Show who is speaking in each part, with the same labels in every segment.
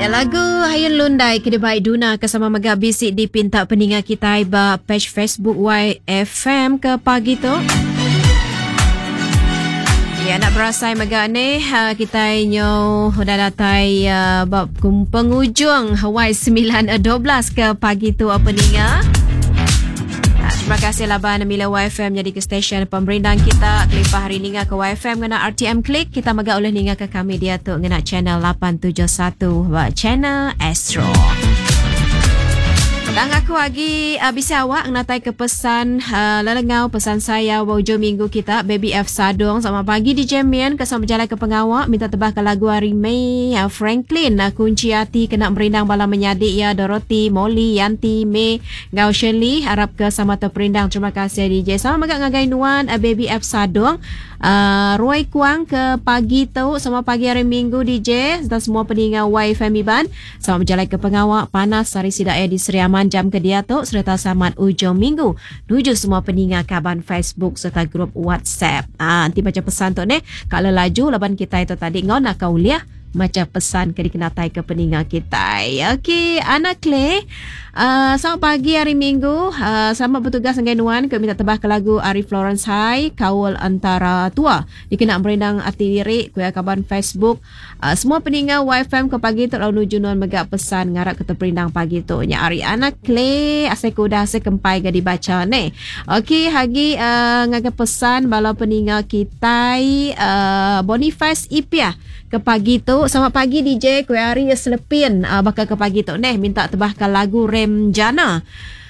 Speaker 1: Lagu Hayun Lundai Kedai Duna Kesama Megah Bisik dipinta peningat kita ba page Facebook YFM ke pagi tu. Ya, nak berasai megah ni kita nyo dah datai bab penghujung Hawaii 9.12 ke pagi tu peningat. Terima kasih laban Mila YFM jadi ke stesen pemberindang kita. Kelipah hari ni ke YFM ngena RTM Klik. Kita megah oleh ni ke kami dia tu ngena channel 871 channel Astro. Dan aku lagi bisa awak natai ke pesan lelengau pesan saya hujung minggu kita Baby F Sadong sama pagi di Jemian kesama berjalan ke pengawak minta tebah ke lagu hari Mei Franklin kunci hati kena merindang bala menyadik ya Dorothy Molly Yanti May Gau Shirley harap ke sama terperindang. Terima kasih DJ sama megak ngagai nuan Baby F Sadong Roy Kuang ke pagi tu sama pagi hari minggu DJ dan semua peninggal YFM Iban sama berjalan ke pengawak panas hari sidaya di Seriaman jam ke dia tu serta selamat ujung minggu nuju semua peninggal kaban Facebook serta grup WhatsApp. Nanti baca pesan tu ni kalau laju laban kita itu tadi ngau nak kau liah macam pesan ke dikenatai ke peninggal kita. Okey, anak Clay. Selamat pagi hari Minggu. Selamat bertugas dengan Nuan. Kami minta tebah ke lagu Ari Florence High, Kawal Antara Tua. Dikena merindang hati lirik, kuya kaban Facebook. Semua peninggal YFM ke pagi tu lalu nuju Nuan megak pesan ngarap ke terperindang pagi tu. Nya Ari anak Clay. Asal kuda asal kempai ke dibaca ni. Okey, hagi ngaga pesan bala peninggal kita Boniface Ipia ke pagi tu. Selamat pagi DJ Kuih Hari Selepin bakal ke pagi tu neh minta tebahkan lagu Rem Jana.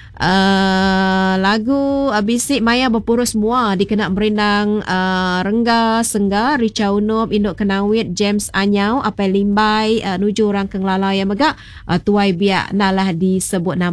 Speaker 1: Lagu Bisik Maya Berpurus Semua dikena merindang Rengga Sengga Richa Unop Induk Kenawit James Anyau Apai Limbai nuju orang Kenglalai yang megak tuai biak nalah disebut nama